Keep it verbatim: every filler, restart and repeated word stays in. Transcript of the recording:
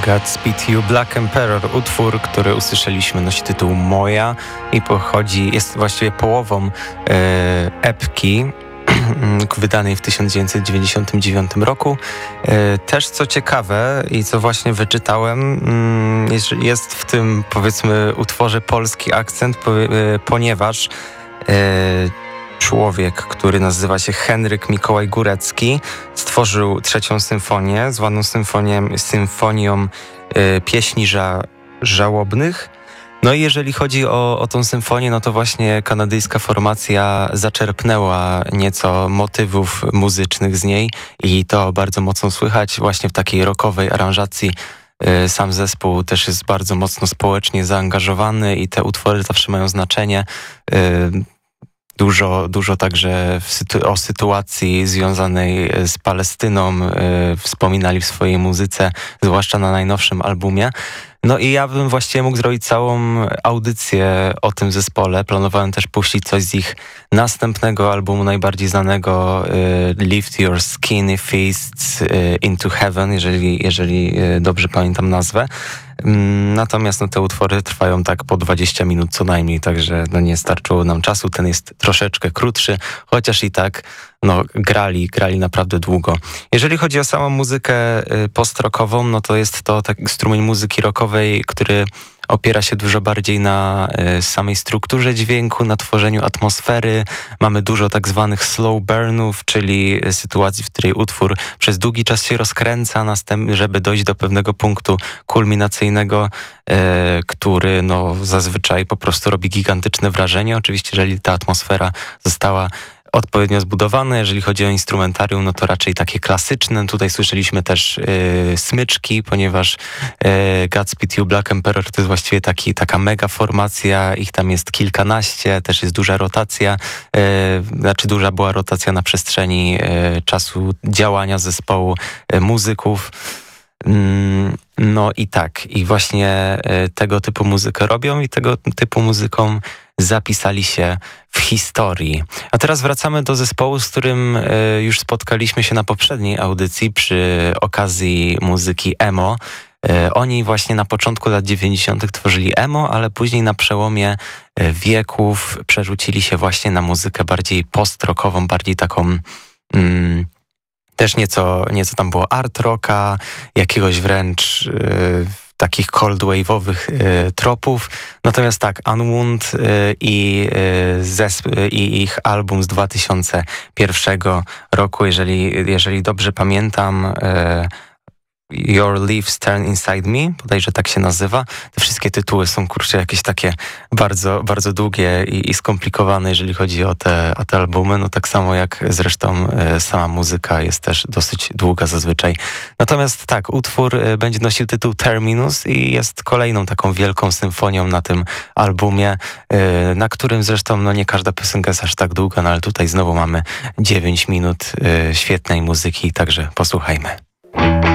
Godspeed You, Black Emperor, utwór, który usłyszeliśmy, nosi tytuł Moja i pochodzi, jest właściwie połową e, epki wydanej w tysiąc dziewięćset dziewięćdziesiątym dziewiątym roku. E, też co ciekawe i co właśnie wyczytałem, jest, jest w tym, powiedzmy, utworze polski akcent, po, e, ponieważ e, człowiek, który nazywa się Henryk Mikołaj Górecki, stworzył trzecią symfonię, zwaną symfonią, symfonią y, pieśni ża, żałobnych. No i jeżeli chodzi o, o tą symfonię, no to właśnie kanadyjska formacja zaczerpnęła nieco motywów muzycznych z niej i to bardzo mocno słychać właśnie w takiej rockowej aranżacji. Y, sam zespół też jest bardzo mocno społecznie zaangażowany i te utwory zawsze mają znaczenie. Y, Dużo, dużo także w sytu- o sytuacji związanej z Palestyną y, wspominali w swojej muzyce, zwłaszcza na najnowszym albumie. No i ja bym właściwie mógł zrobić całą audycję o tym zespole. Planowałem też puścić coś z ich następnego albumu, najbardziej znanego, y, Lift Your Skinny Fists y, Into Heaven, jeżeli, jeżeli y, dobrze pamiętam nazwę. Natomiast no, te utwory trwają tak po dwadzieścia minut co najmniej, także no, nie starczyło nam czasu. Ten jest troszeczkę krótszy, chociaż i tak no, grali, grali naprawdę długo. Jeżeli chodzi o samą muzykę y, post-rockową, no to jest to taki strumień muzyki rockowej, który opiera się dużo bardziej na y, samej strukturze dźwięku, na tworzeniu atmosfery. Mamy dużo tak zwanych slow burnów, czyli sytuacji, w której utwór przez długi czas się rozkręca, następ- żeby dojść do pewnego punktu kulminacyjnego, y, który no, zazwyczaj po prostu robi gigantyczne wrażenie. Oczywiście, jeżeli ta atmosfera została odpowiednio zbudowane. Jeżeli chodzi o instrumentarium, no to raczej takie klasyczne. Tutaj słyszeliśmy też yy, smyczki, ponieważ yy, Godspeed You, Black Emperor to jest właściwie taki, taka mega formacja. Ich tam jest kilkanaście, też jest duża rotacja. Yy, znaczy duża była rotacja na przestrzeni yy, czasu działania zespołu yy, muzyków. No i tak, i właśnie tego typu muzykę robią i tego typu muzyką zapisali się w historii. A teraz wracamy do zespołu, z którym już spotkaliśmy się na poprzedniej audycji przy okazji muzyki emo. Oni właśnie na początku lat dziewięćdziesiątych tworzyli emo, ale później na przełomie wieków przerzucili się właśnie na muzykę bardziej post-rockową, bardziej taką... Mm, Też nieco, nieco tam było art rocka, jakiegoś wręcz y, takich cold wave'owych y, tropów. Natomiast tak, Unwound y, i, y, zesp- i ich album z dwa tysiące pierwszego roku, jeżeli, jeżeli dobrze pamiętam, y, Your Leaves Turn Inside Me, bodajże tak się nazywa. Te wszystkie tytuły są, kurczę, jakieś takie bardzo, bardzo długie i, i skomplikowane, jeżeli chodzi o te, o te albumy. No tak samo jak zresztą e, sama muzyka jest też dosyć długa zazwyczaj. Natomiast tak, utwór e, będzie nosił tytuł Terminus i jest kolejną taką wielką symfonią na tym albumie, e, na którym zresztą no nie każda piosenka jest aż tak długa, no ale tutaj znowu mamy dziewięć minut e, świetnej muzyki, także posłuchajmy.